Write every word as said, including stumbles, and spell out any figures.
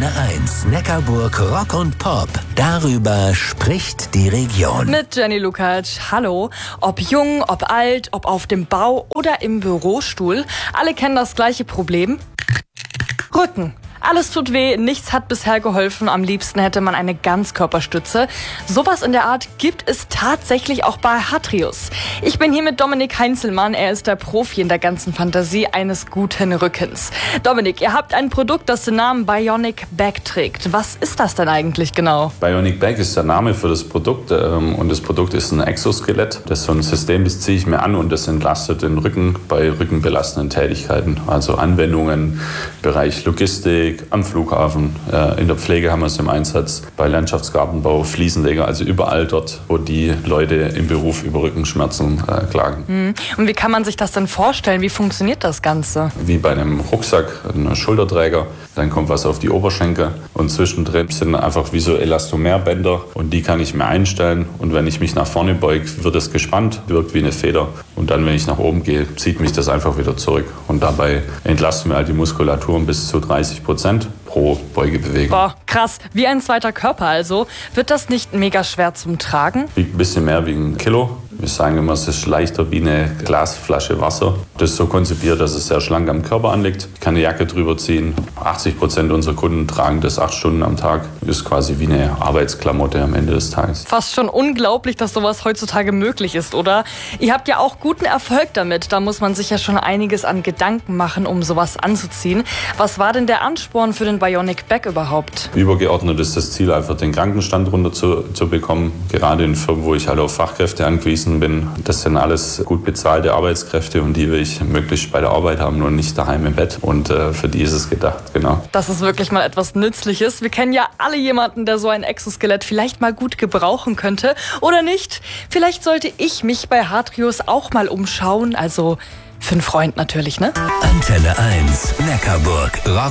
Antenne eins, Neckarburg Rock und Pop. Darüber spricht die Region. Mit Jenny Lukacs. Hallo. Ob jung, ob alt, ob auf dem Bau oder im Bürostuhl. Alle kennen das gleiche Problem. Rücken. Alles tut weh, nichts hat bisher geholfen. Am liebsten hätte man eine Ganzkörperstütze. Sowas in der Art gibt es tatsächlich auch bei Hatrius. Ich bin hier mit Dominik Heinzelmann. Er ist der Profi in der ganzen Fantasie eines guten Rückens. Dominik, ihr habt ein Produkt, das den Namen Bionic Back trägt. Was ist das denn eigentlich genau? Bionic Back ist der Name für das Produkt. Und das Produkt ist ein Exoskelett. Das ist so ein System, das ziehe ich mir an und das entlastet den Rücken bei rückenbelastenden Tätigkeiten. Also Anwendungen im Bereich Logistik, am Flughafen, in der Pflege haben wir es im Einsatz, bei Landschaftsgartenbau, Fliesenleger, also überall dort, wo die Leute im Beruf über Rückenschmerzen äh, klagen. Und wie kann man sich das denn vorstellen? Wie funktioniert das Ganze? Wie bei einem Rucksack, einem Schulterträger, dann kommt was auf die Oberschenkel und zwischendrin sind einfach wie so Elastomerbänder und die kann ich mir einstellen und wenn ich mich nach vorne beuge, wird es gespannt, wirkt wie eine Feder und dann, wenn ich nach oben gehe, zieht mich das einfach wieder zurück und dabei entlasten wir halt die Muskulatur um bis zu dreißig Prozent pro Beugebewegung. Boah, krass. Wie ein zweiter Körper also. Wird das nicht mega schwer zum Tragen? Wiegt ein bisschen mehr wie ein Kilo. Wir sagen immer, es ist leichter wie eine Glasflasche Wasser. Das ist so konzipiert, dass es sehr schlank am Körper anliegt. Ich kann eine Jacke drüber ziehen. achtzig Prozent unserer Kunden tragen das acht Stunden am Tag. Ist quasi wie eine Arbeitsklamotte am Ende des Tages. Fast schon unglaublich, dass sowas heutzutage möglich ist, oder? Ihr habt ja auch guten Erfolg damit. Da muss man sich ja schon einiges an Gedanken machen, um sowas anzuziehen. Was war denn der Ansporn für den Bionic Back überhaupt? Übergeordnet ist das Ziel, einfach den Krankenstand runter zu, zu bekommen. Gerade in Firmen, wo ich halt auf Fachkräfte angewiesen bin. Das sind alles gut bezahlte Arbeitskräfte und die will ich möglichst bei der Arbeit haben und nicht daheim im Bett. Und äh, für die ist es gedacht, genau. Das ist wirklich mal etwas Nützliches. Wir kennen ja alle jemanden, der so ein Exoskelett vielleicht mal gut gebrauchen könnte. Oder nicht? Vielleicht sollte ich mich bei Hatrius auch mal umschauen. Also für einen Freund natürlich, ne? Antenne eins, Neckarburg Rock